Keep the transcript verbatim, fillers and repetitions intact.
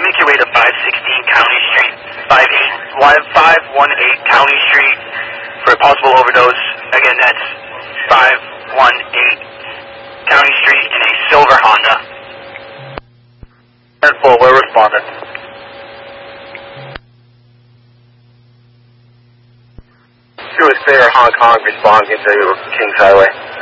make your way to five sixteen County Street, five one eight County Street for a possible overdose. Again, that's five one eight County Street in a silver Honda. ten four, we're responding. Two is clear, Hong Kong responding to Kings Highway.